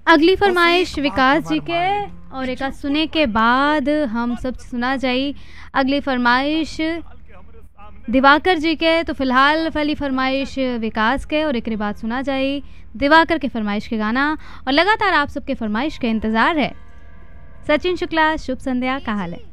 अगली फरमाइश विकास जी के और एक सुने के बाद हम सब सुना जाई अगली फरमाइश दिवाकर जी के। तो फिलहाल पहली फरमाइश विकास के और एक बाद सुना जाई दिवाकर के फरमाइश के गाना और लगातार आप सबके फरमाइश के इंतज़ार है। सचिन शुक्ला, शुभ संध्या, का हाल है?